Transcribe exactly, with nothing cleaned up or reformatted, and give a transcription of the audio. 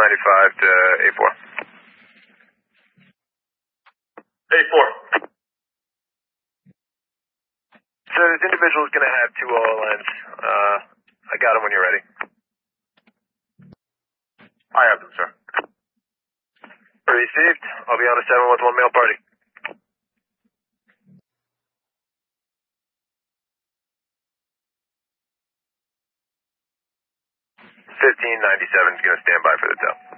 ninety-five to eight four. eight four. So this individual is going to have two O L Ns. Uh, I got him when you're ready. I have them, sir. Received. I'll be on a seven with one male party. fifteen ninety-seven is going to stand by for the tow.